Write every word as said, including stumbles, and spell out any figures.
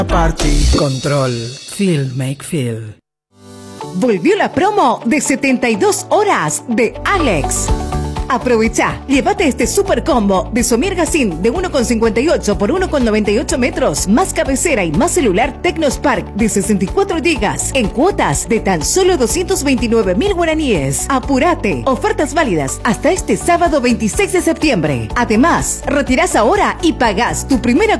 Control. Feel, make feel. Volvió la promo de setenta y dos horas de Alex. Aprovecha, llévate este super combo de Somier Gacin de uno con cincuenta y ocho por uno con noventa y ocho metros, más cabecera y más celular Tecnospark de sesenta y cuatro gigas en cuotas de tan solo doscientos veintinueve mil guaraníes. Apúrate, ofertas válidas hasta este sábado veintiséis de septiembre. Además, retirás ahora y pagás tu primera